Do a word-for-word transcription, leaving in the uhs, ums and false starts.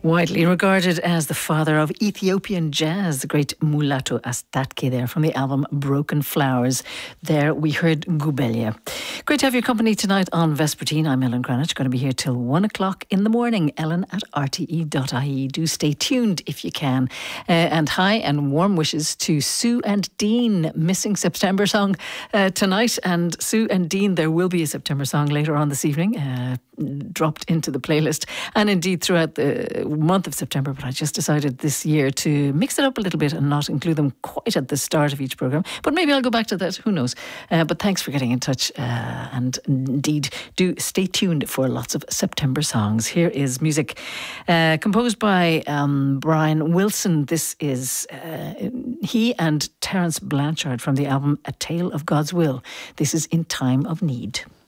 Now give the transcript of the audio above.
Widely regarded as the father of Ethiopian jazz, the great Mulatu Astatke there from the album Broken Flowers. There we heard Gubelia. Great to have your company tonight on Vespertine. I'm Ellen Greenwich, going to be here till one o'clock in the morning. Ellen at r t e dot i e. Do stay tuned if you can. Uh, and hi and warm wishes to Sue and Dean, missing September song uh, tonight. And Sue and Dean, there will be a September song later on this evening, uh, dropped into the playlist. And indeed throughout the month of September, but I just decided this year to mix it up a little bit and not include them quite at the start of each programme. But maybe I'll go back to that, who knows. Uh, but thanks for getting in touch, uh, and indeed do stay tuned for lots of September songs. Here is music uh, composed by um, Brian Wilson. This is uh, he and Terence Blanchard from the album A Tale of God's Will. This is In Time of Need.